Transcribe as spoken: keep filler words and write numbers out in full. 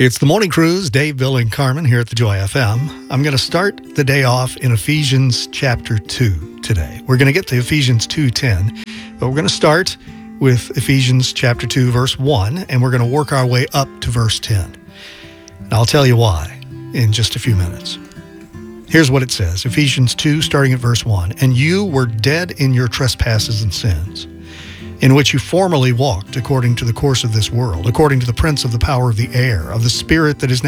It's the Morning Cruise, Dave, Bill, and Carmen here at the Joy F M. I'm going to start the day off in Ephesians chapter two today. We're going to get to Ephesians two ten, but we're going to start with Ephesians chapter two, verse one, and we're going to work our way up to verse ten. And I'll tell you why in just a few minutes. Here's what it says, Ephesians two, starting at verse one. And you were dead in your trespasses and sins, in which you formerly walked according to the course of this world, according to the prince of the power of the air, of the spirit that is now